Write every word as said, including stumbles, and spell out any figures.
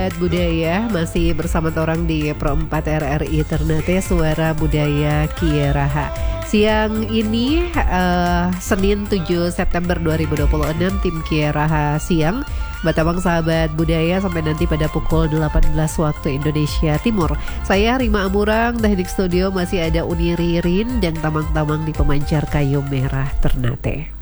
Budaya masih bersama orang di Pro empat R R I Ternate, Suara Budaya Kieraha. Siang ini uh, Senin tujuh September dua ribu dua puluh enam, tim Kieraha siang Batabang sahabat budaya sampai nanti pada pukul delapan belas waktu Indonesia Timur. Saya Rima Amurang, teknik studio masih ada Uni Ririn dan Tamang-Tamang di pemancar kayu merah Ternate.